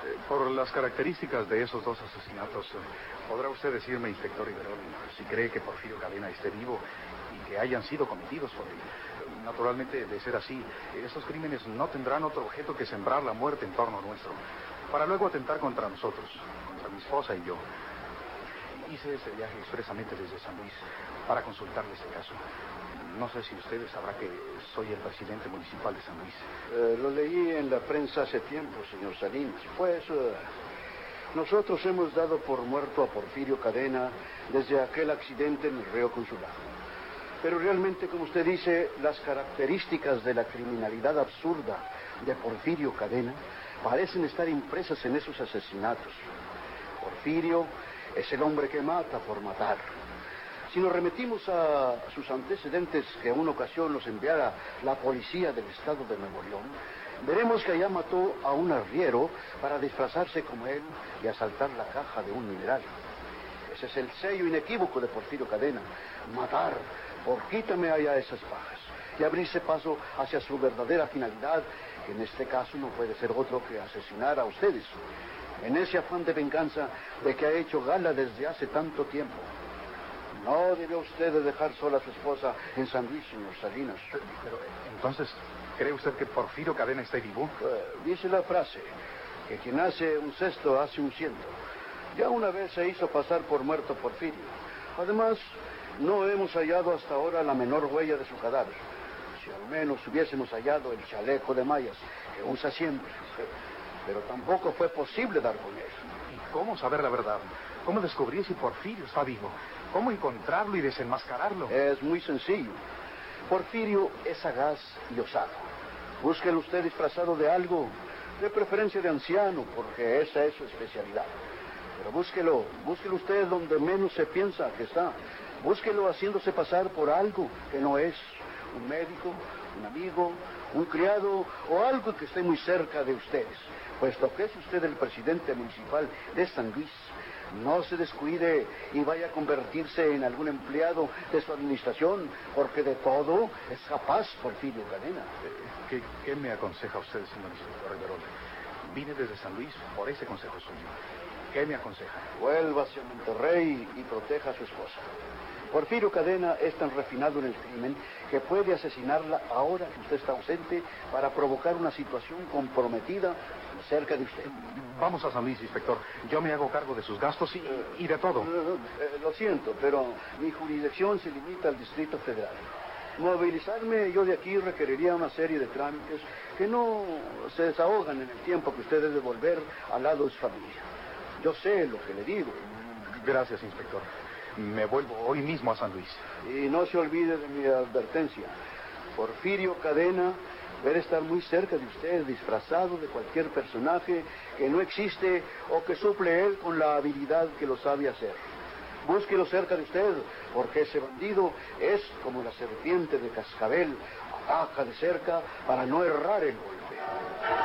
Por las características de esos dos asesinatos, ¿podrá usted decirme, inspector Iberol, si cree que Porfirio Cadena esté vivo y que hayan sido cometidos por él? Naturalmente, de ser así, estos crímenes no tendrán otro objeto que sembrar la muerte en torno nuestro, para luego atentar contra nosotros, contra mi esposa y yo. Hice este viaje expresamente desde San Luis para consultarle este caso. No sé si usted sabrá que soy el presidente municipal de San Luis. Lo leí en la prensa hace tiempo, señor Salinas. Pues nosotros hemos dado por muerto a Porfirio Cadena desde aquel accidente en el Río Consulado. Pero realmente, como usted dice, las características de la criminalidad absurda de Porfirio Cadena parecen estar impresas en esos asesinatos. Porfirio es el hombre que mata por matar. Si nos remitimos a sus antecedentes, que en una ocasión los enviara la policía del estado de Nuevo León, veremos que allá mató a un arriero para disfrazarse como él y asaltar la caja de un mineral. Ese es el sello inequívoco de Porfirio Cadena: matar por quítame allá esas pajas y abrirse paso hacia su verdadera finalidad, que en este caso no puede ser otro que asesinar a ustedes, en ese afán de venganza de que ha hecho gala desde hace tanto tiempo. No debe usted de dejar sola a su esposa en San Luis, señor Salinas. Pero, entonces, ¿cree usted que Porfirio Cadena está vivo? Dice la frase, que quien hace un cesto hace un ciento. Ya una vez se hizo pasar por muerto Porfirio. Además, no hemos hallado hasta ahora la menor huella de su cadáver. Si al menos hubiésemos hallado el chaleco de mallas que usa siempre. Pero tampoco fue posible dar con él. ¿Y cómo saber la verdad? ¿Cómo descubrir si Porfirio está vivo? ¿Cómo encontrarlo y desenmascararlo? Es muy sencillo. Porfirio es sagaz y osado. Búsquelo usted disfrazado de algo, de preferencia de anciano, porque esa es su especialidad. Pero búsquelo usted donde menos se piensa que está. Búsquelo haciéndose pasar por algo que no es: un médico, un amigo, un criado o algo que esté muy cerca de ustedes. Puesto que es usted el presidente municipal de San Luis, no se descuide y vaya a convertirse en algún empleado de su administración, porque de todo es capaz Porfirio Cadena. ¿Qué me aconseja usted, señor inspector Iberol? Vine desde San Luis por ese consejo suyo. ¿Qué me aconseja? Vuelva hacia Monterrey y proteja a su esposa. Porfirio Cadena es tan refinado en el crimen que puede asesinarla ahora que usted está ausente para provocar una situación comprometida cerca de usted. Vamos a San Luis, inspector. Yo me hago cargo de sus gastos y de todo. Lo siento, pero mi jurisdicción se limita al Distrito Federal. Movilizarme yo de aquí requeriría una serie de trámites que no se desahogan en el tiempo que usted debe volver al lado de su familia. Yo sé lo que le digo. Gracias, inspector. Me vuelvo hoy mismo a San Luis. Y no se olvide de mi advertencia. Porfirio Cadena debe estar muy cerca de usted, disfrazado de cualquier personaje que no existe o que suple él con la habilidad que lo sabe hacer. Búsquelo cerca de usted, porque ese bandido es como la serpiente de cascabel: ataca de cerca para no errar el golpe.